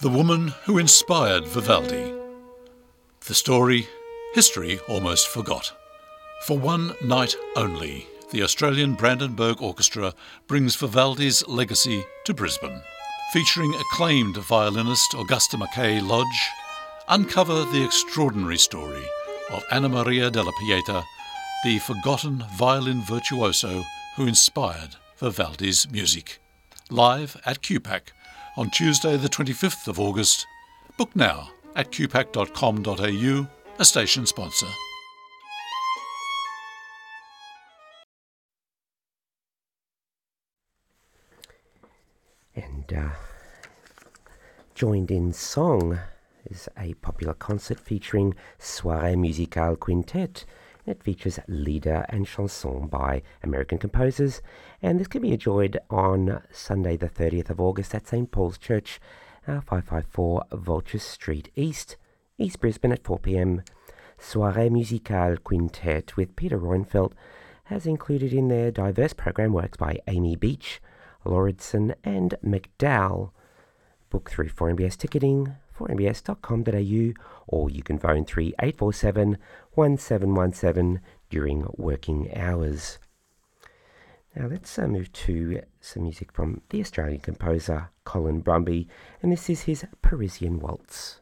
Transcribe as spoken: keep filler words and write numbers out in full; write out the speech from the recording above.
The woman who inspired Vivaldi. The story, history almost forgot. For one night only, the Australian Brandenburg Orchestra brings Vivaldi's legacy to Brisbane. Featuring acclaimed violinist Augusta Mackay Lodge, uncover the extraordinary story of Anna Maria della Pieta, the forgotten violin virtuoso who inspired Vivaldi's music. Live at Q PAC on Tuesday the twenty-fifth of August. Book now at q pac dot com dot a u, a station sponsor. And uh, joined in song is a popular concert featuring Soirée Musicale Quintet. It features lieder and chanson by American composers, and this can be enjoyed on Sunday the thirtieth of August at Saint Paul's Church, uh, five fifty-four Vulture Street East, East Brisbane at four p.m. Soirée Musicale Quintet with Peter Roenfeld has included in their diverse program works by Amy Beach, Lauridsen and McDowell. Book through four M B S ticketing, four m b s dot com dot a u, or you can phone three eight four seven, one seven one seven during working hours. Now let's uh, move to some music from the Australian composer Colin Brumby, and this is his Parisian Waltz.